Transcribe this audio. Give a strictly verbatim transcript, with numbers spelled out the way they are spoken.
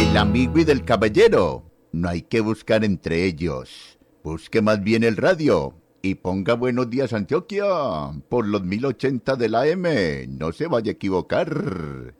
del amigo y del caballero. No hay que buscar entre ellos. Busque más bien el radio y ponga Buenos Días Antioquia por los mil ochenta de la A M. No se vaya a equivocar.